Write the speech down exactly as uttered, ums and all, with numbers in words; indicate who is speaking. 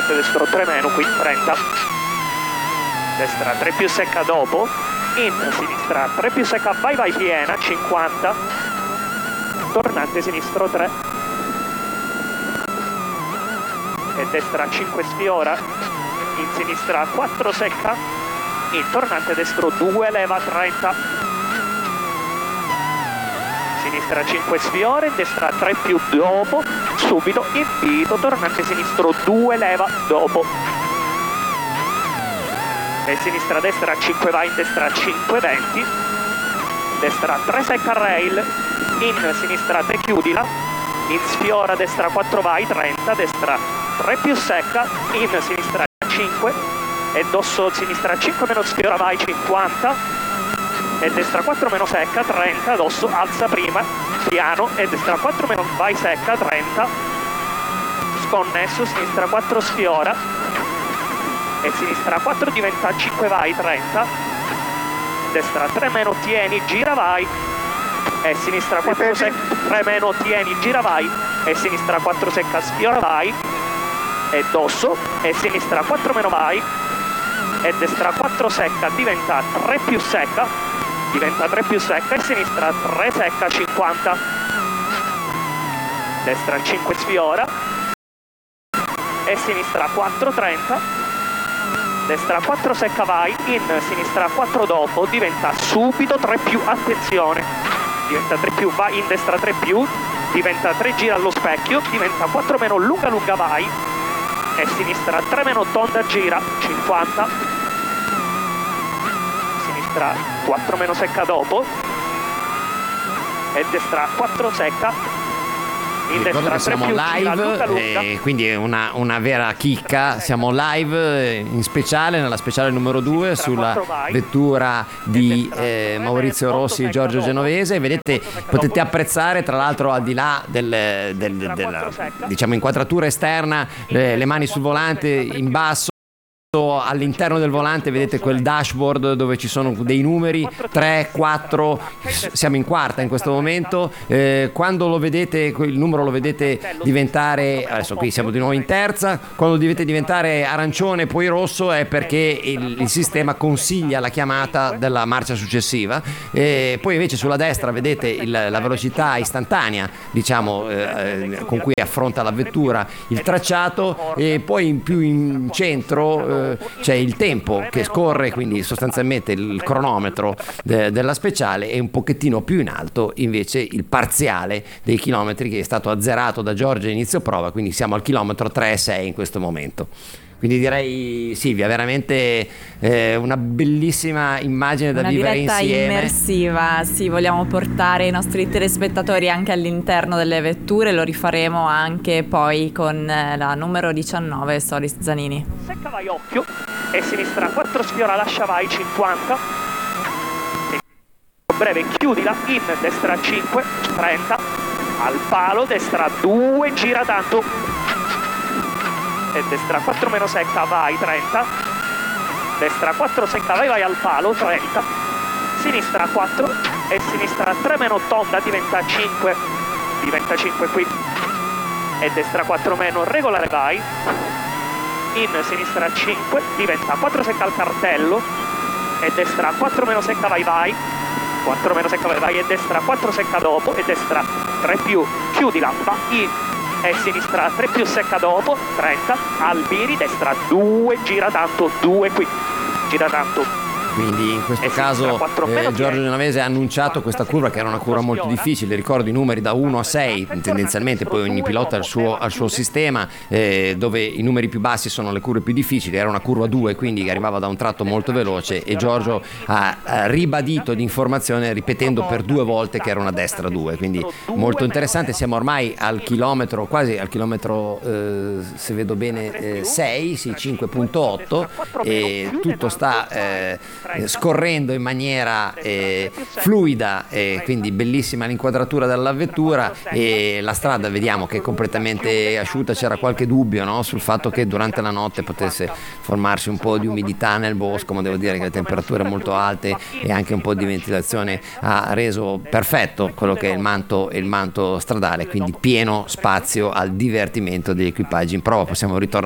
Speaker 1: tornante destro tre meno, qui trenta, destra tre più secca dopo, in sinistra tre più secca, vai vai piena, cinquanta, tornante sinistro tre, e destra cinque sfiora, in sinistra quattro secca, in tornante destro due leva, trenta, sinistra cinque sfiora, in destra tre più dopo, subito invito, tornante sinistro due leva dopo, e sinistra destra cinque vai, in destra cinque venti, destra tre secca rail, in sinistra tre chiudila, in sfiora destra quattro vai, trenta, destra tre più secca, in sinistra cinque, e dosso sinistra cinque meno sfiora vai, cinquanta, e destra quattro meno secca, trenta, dosso alza prima, piano, e destra quattro meno vai secca, trenta, sconnesso, sinistra quattro sfiora, e sinistra quattro diventa cinque vai, trenta, destra tre meno tieni, gira vai, e sinistra quattro secca, tre meno tieni, gira vai, e sinistra quattro secca sfiora vai, e dosso, e sinistra quattro meno vai, e destra quattro secca diventa tre più secca, diventa tre più secca, e sinistra tre secca, cinquanta, destra cinque sfiora, e sinistra quattro, trenta, destra quattro secca vai, in sinistra quattro dopo, diventa subito tre più, attenzione, diventa tre più, vai in destra tre più, diventa tre gira allo specchio, diventa quattro meno lunga lunga vai, e sinistra tre meno tonda gira, cinquanta, sinistra quattro meno secca dopo, e destra quattro secca, in
Speaker 2: ricordo che siamo live,
Speaker 1: lunga, lunga.
Speaker 2: E quindi è una, una vera chicca. Siamo live in speciale, nella speciale numero due sulla vettura di eh, Maurizio Rossi e Giorgio Genovese. Vedete, potete apprezzare tra l'altro al di là del, del, del, della diciamo inquadratura esterna, le, le mani sul volante in basso. All'interno del volante vedete quel dashboard dove ci sono dei numeri tre, quattro, siamo in quarta in questo momento, eh, quando lo vedete, il numero lo vedete diventare, adesso qui siamo di nuovo in terza, quando dovete diventare arancione poi rosso è perché il, il sistema consiglia la chiamata della marcia successiva, e poi invece sulla destra vedete il, la velocità istantanea, diciamo, eh, con cui affronta la vettura il tracciato, e poi in più in centro eh, c'è il tempo che scorre, quindi sostanzialmente il cronometro de- della speciale, e un pochettino più in alto invece il parziale dei chilometri che è stato azzerato da Giorgio inizio prova, quindi siamo al chilometro tre virgola sei in questo momento. Quindi direi, Silvia, veramente eh, una bellissima immagine da
Speaker 3: una
Speaker 2: vivere
Speaker 3: diretta
Speaker 2: insieme.
Speaker 3: Immersiva, sì, vogliamo portare i nostri telespettatori anche all'interno delle vetture, lo rifaremo anche poi con la numero diciannove, Solis Zanini.
Speaker 1: Secca vai occhio, e sinistra quattro sfiora, lascia vai, cinquanta, breve chiudila, in destra cinque, trenta, al palo, destra due, gira tanto, e destra quattro meno secca vai, trenta, destra quattro secca vai vai al palo, trenta, sinistra quattro, e sinistra tre meno tonda diventa cinque, diventa cinque qui, e destra quattro meno regolare vai, in sinistra cinque, diventa quattro secca al cartello, e destra quattro meno secca vai vai, quattro meno secca vai vai, e destra quattro secca dopo, e destra tre più, chiudila, va in, e sinistra tre più secca dopo, trenta, Albiri, destra due, gira tanto, due qui, gira tanto.
Speaker 2: Quindi in questo caso eh, Giorgio Genovese ha annunciato questa curva, che era una curva molto difficile, ricordo i numeri da uno a sei tendenzialmente, poi ogni pilota ha il suo, ha il suo sistema, eh, dove i numeri più bassi sono le curve più difficili, era una curva due, quindi arrivava da un tratto molto veloce, e Giorgio ha, ha ribadito l'informazione ripetendo per due volte che era una destra due, quindi molto interessante. Siamo ormai al chilometro, quasi al chilometro, eh, se vedo bene, eh, sei, sì, cinque virgola otto, e tutto sta eh, scorrendo in maniera eh, fluida, e quindi bellissima l'inquadratura della vettura, e la strada vediamo che è completamente asciutta. C'era qualche dubbio, no, sul fatto che durante la notte potesse formarsi un po' di umidità nel bosco, ma devo dire che le temperature molto alte e anche un po' di ventilazione ha reso perfetto quello che è il manto, il manto stradale, quindi pieno spazio al divertimento degli equipaggi in prova. Possiamo ritornare